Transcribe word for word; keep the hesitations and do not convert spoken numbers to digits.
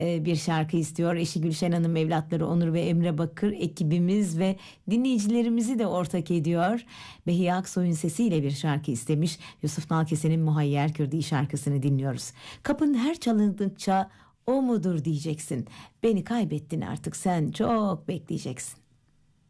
e, bir şarkı istiyor. Eşi Gülşen Hanım, evlatları Onur ve Emre Bakır, ekibimiz ve dinleyicilerimizi de ortak ediyor. Behiye Aksoy'un sesiyle bir şarkı istemiş. Yusuf Nalkese'nin Muhayyer Kürdi şarkısını dinliyoruz. Kapın her çalındıkça o mudur diyeceksin. Beni kaybettin artık, sen çok bekleyeceksin.